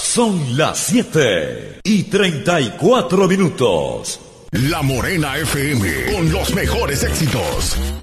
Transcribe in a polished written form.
Son las 7:34. La Morena FM, con los mejores éxitos.